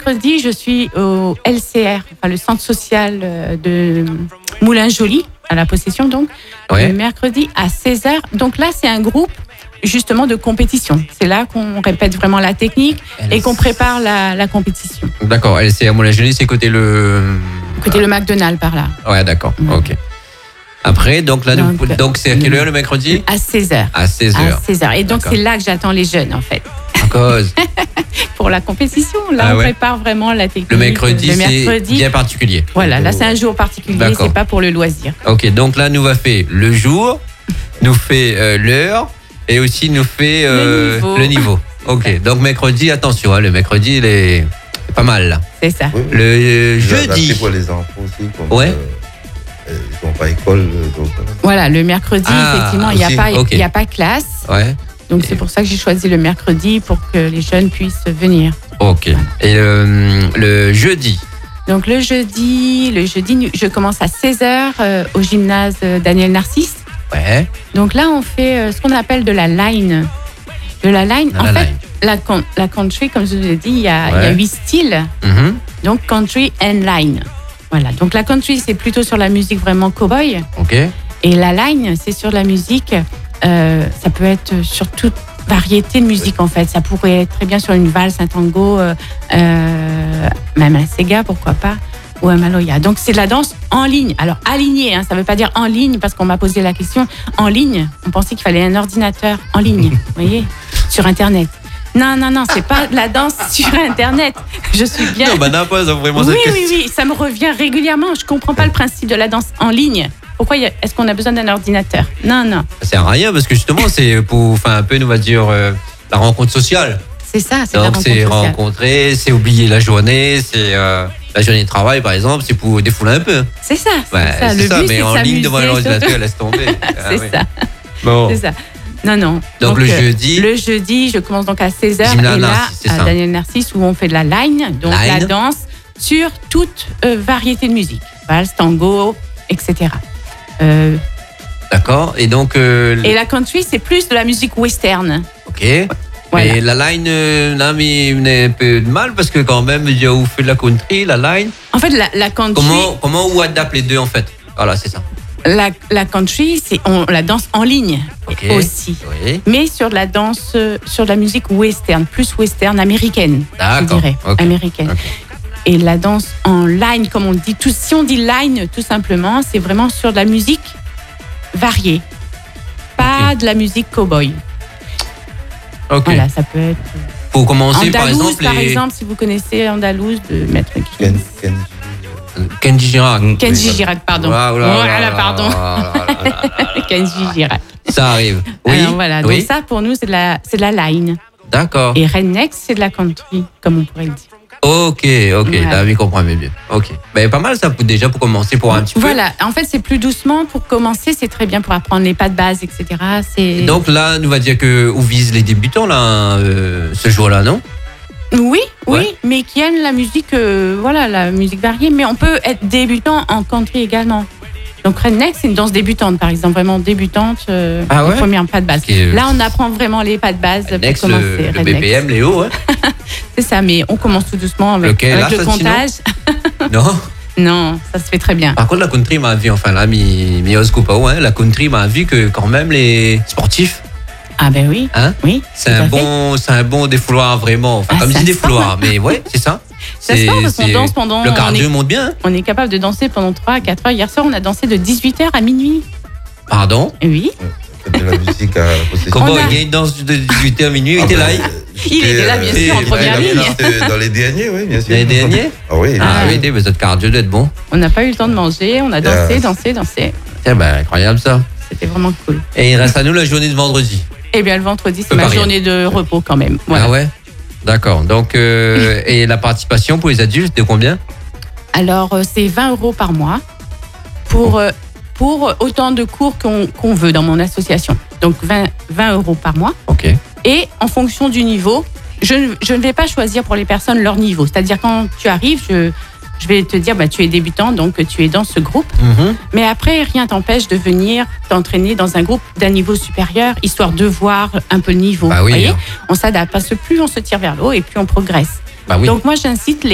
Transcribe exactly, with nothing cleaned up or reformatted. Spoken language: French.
mercredi, je suis au L C R, enfin, le centre social de Moulins-Joly, à la Possession donc, ouais. Le mercredi à seize heures. Donc là, c'est un groupe justement de compétition. C'est là qu'on répète vraiment la technique L C... et qu'on prépare la, la compétition. D'accord, L C R Moulins-Joly, c'est côté le... Côté le McDonald's par là. Ouais, d'accord, mmh. ok. Après, donc là, donc, donc c'est à quelle heure le mercredi? À seize heures. À seize heures. À seize heures. Et donc, d'accord. C'est là que j'attends les jeunes, en fait. À cause pour la compétition, là, ah on ouais. prépare vraiment la technique. Le mercredi, le mercredi c'est bien particulier. Voilà, là, c'est un jour particulier, d'accord. C'est pas pour le loisir. Ok, donc là, nous va faire le jour, nous fait euh, l'heure et aussi nous fait euh, le, niveau. le niveau. Ok, donc mercredi, attention, hein, le mercredi, il est pas mal, là. C'est ça. Oui, le euh, jeudi. C'est pour les enfants aussi. Comme, ouais. Euh, ils n'ont pas école. Donc, euh... Voilà, le mercredi, ah, effectivement, il n'y a, okay. a pas classe. Ouais. Donc, c'est pour ça que j'ai choisi le mercredi pour que les jeunes puissent venir. Ok. Voilà. Et euh, le jeudi? Donc, le jeudi, le jeudi, je commence à seize heures euh, au gymnase Daniel Narcisse. Ouais. Donc là, on fait euh, ce qu'on appelle de la line. De la line. La en la fait, line. La, la country, comme je vous l'ai dit, il y a, ouais. il y a huit styles. Mm-hmm. Donc, country and line. Voilà. Donc, la country, c'est plutôt sur la musique vraiment cow-boy. Ok. Et la line, c'est sur la musique... Euh, ça peut être sur toute variété de musique en fait. Ça pourrait être très bien sur une valse, un tango, euh, euh, même un sega, pourquoi pas, ou un maloya. Donc c'est de la danse en ligne. Alors alignée, hein, ça ne veut pas dire en ligne parce qu'on m'a posé la question. En ligne, on pensait qu'il fallait un ordinateur en ligne, vous voyez, sur Internet. Non, non, non, c'est pas de la danse sur Internet. Je suis bien. Non, bah non, pas vraiment. Oui, oui, oui, ça me revient régulièrement. Je comprends pas le principe de la danse en ligne. Pourquoi est-ce qu'on a besoin d'un ordinateur? Non, non. Ça sert à rien parce que justement, c'est pour, enfin, un peu, on va dire, euh, la rencontre sociale. C'est ça, c'est donc, la rencontre c'est sociale. rencontrer, c'est oublier la journée, c'est euh, la journée de travail, par exemple, c'est pour défouler un peu. C'est ça, c'est ouais, ça. C'est le ça, but, mais c'est en ligne devant l'ordinateur, laisse tomber. c'est ah, oui. ça. Bon. C'est ça. Non, non. Donc, donc le euh, jeudi. Le jeudi, je commence donc à seize heures et là, Narcisse, à Daniel Narcisse, où on fait de la line, donc line. La danse sur toute euh, variété de musique, valse, tango, et cetera. Euh, D'accord. Et donc. Euh, et la country, c'est plus de la musique western. Ok. Voilà. Et la line, euh, là, mais il a un peu de mal parce que quand même, il y a où fait de la country, la line. En fait, la, la country. Comment, comment on adapte les deux en fait? Voilà, c'est ça. La, la country, c'est on la danse en ligne okay. aussi, oui. Mais sur de la danse, sur de la musique western, plus western américaine, je dirais, okay. américaine. Okay. Et la danse en line, comme on dit, tout, si on dit line, tout simplement, c'est vraiment sur de la musique variée, pas okay. de la musique cow-boy. Ok. Voilà, ça peut être. Pour commencer, Andalouse, par exemple, par les... exemple, si vous connaissez Andalouse de Maître Gims. Ken, Ken... Kenji Girac. Kenji Girac, pardon. Voilà, voilà, voilà pardon. Kenji Girac. Ça arrive. Oui. Alors, voilà. Oui. Donc ça, pour nous, c'est de la, c'est de la line. D'accord. Et redneck, c'est de la country, comme on pourrait le dire. Ok, ok, ouais. T'as vu, comprends bien. Ok, ben pas mal ça pour, déjà pour commencer pour un petit voilà. peu. Voilà, en fait c'est plus doucement pour commencer, c'est très bien pour apprendre les pas de base, et cetera. C'est... Donc là, nous va dire que on vise les débutants là, euh, ce jour-là, non? Oui, ouais. oui, mais qui aiment la musique, euh, voilà, la musique variée. Mais on peut être débutant en country également. Donc redneck, c'est une danse débutante, par exemple, vraiment débutante, euh, ah ouais? Les premiers pas de base. Okay. Là, on apprend vraiment les pas de base redneck, pour commencer. Le, le B P M, Léo, hein. C'est ça, mais on commence tout doucement avec, okay, avec là, le ça, comptage. Non. Non, ça se fait très bien. Par contre, la country m'a vu, enfin là, mi, mi Oscopao, hein, la country m'a vu que quand même les sportifs. Ah ben oui. Hein? Oui. C'est un bon, c'est un bon défouloir vraiment. Enfin, ah, comme je dis défouloir, mais ouais, c'est ça. Ça se passe parce qu'on danse pendant. Le cardio monte bien. Hein? On est capable de danser pendant trois à quatre heures. Hier soir, on a dansé de dix-huit heures à minuit. Pardon? Oui. De la musique à la Possession. Comment il y a une danse de dix-huit heures à minuit? Il était là. Il était là, bien sûr, en première ligne. Dans les derniers, oui, bien sûr. Dans les derniers? Ah oui. Ah oui, mais votre cardio doit être bon. On n'a pas eu le temps de manger, on a dansé, dansé, dansé. Eh ben, incroyable ça. C'était vraiment cool. Et il reste à nous la journée de vendredi. Eh bien, le vendredi, c'est ma journée de repos quand même. Voilà. Ah ouais? D'accord. Donc, euh, et la participation pour les adultes, de combien? Alors, euh, c'est vingt euros par mois pour, euh, pour autant de cours qu'on, qu'on veut dans mon association. Donc, vingt, vingt euros par mois. OK. Et en fonction du niveau, je, je ne vais pas choisir pour les personnes leur niveau. C'est-à-dire, quand tu arrives, je, je vais te dire, bah, tu es débutant, donc tu es dans ce groupe. Mm-hmm. Mais après, rien t'empêche de venir t'entraîner dans un groupe d'un niveau supérieur, histoire de voir un peu le niveau. Bah oui, voyez, hein. On s'adapte, parce que plus on se tire vers le haut et plus on progresse. Bah oui. Donc moi, j'incite les